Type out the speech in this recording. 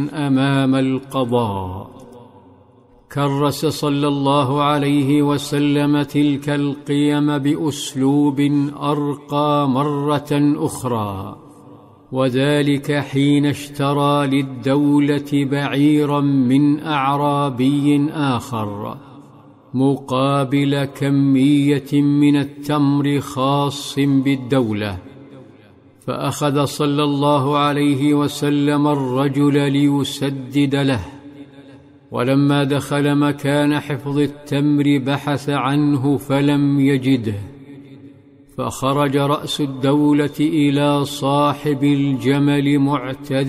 أمام القضاء. كرس صلى الله عليه وسلم تلك القيم بأسلوب أرقى مرة أخرى، وذلك حين اشترى للدولة بعيرا من أعرابي آخر مقابل كمية من التمر خاص بالدولة، فأخذ صلى الله عليه وسلم الرجل ليسدد له، ولما دخل مكان حفظ التمر بحث عنه فلم يجده، فخرج رأس الدولة إلى صاحب الجمل معتذرا